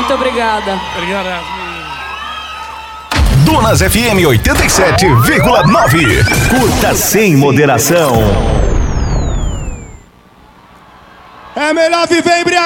Muito obrigada. Obrigado, Yasmin. Donas FM 87,9. Curta sem moderação. É melhor viver embriagado.